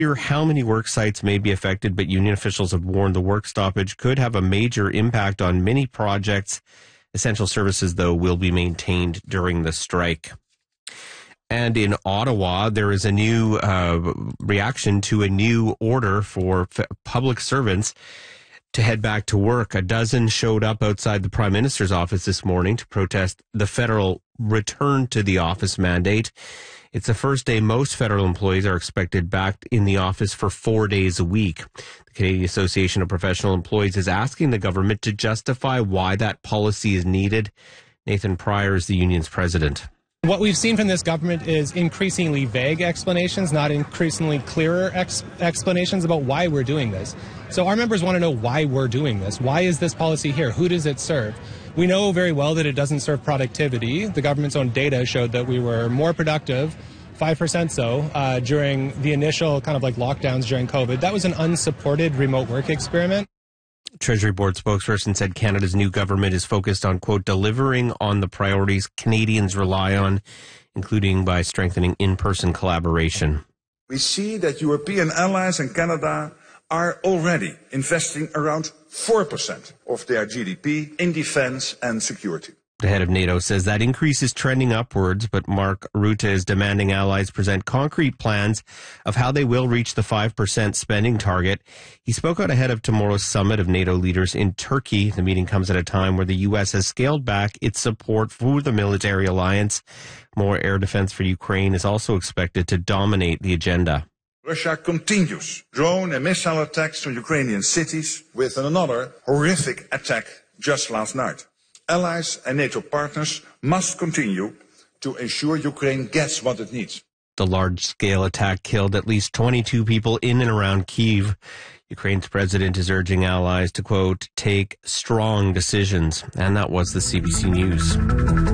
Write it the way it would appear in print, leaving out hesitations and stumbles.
How many work sites may be affected, but union officials have warned the work stoppage could have a major impact on many projects. Essential services, though, will be maintained during the strike. And in Ottawa, there is a new reaction to a new order for public servants to head back to work. A dozen showed up outside the Prime Minister's office this morning to protest the federal return to the office mandate. It's the first day most federal employees are expected back in the office for 4 days a week. The Canadian Association of Professional Employees is asking the government to justify why that policy is needed. Nathan Pryor is the union's president. What we've seen from this government is increasingly vague explanations, not increasingly clearer explanations about why we're doing this. So our members want to know why we're doing this. Why is this policy here? Who does it serve? We know very well that it doesn't serve productivity. The government's own data showed that we were more productive, 5% so, during the initial kind of like lockdowns during COVID. That was an unsupported remote work experiment. Treasury Board spokesperson said Canada's new government is focused on, quote, delivering on the priorities Canadians rely on, including by strengthening in-person collaboration. We see that European allies and Canada are already investing around 4% of their GDP in defense and security. The head of NATO says that increase is trending upwards, but Mark Rutte is demanding allies present concrete plans of how they will reach the 5% spending target. He spoke out ahead of tomorrow's summit of NATO leaders in Turkey. The meeting comes at a time where the U.S. has scaled back its support for the military alliance. More air defense for Ukraine is also expected to dominate the agenda. Russia continues drone and missile attacks on Ukrainian cities, with another horrific attack just last night. Allies and NATO partners must continue to ensure Ukraine gets what it needs. The large-scale attack killed at least 22 people in and around Kyiv. Ukraine's president is urging allies to, quote, take strong decisions. And that was the CBC News.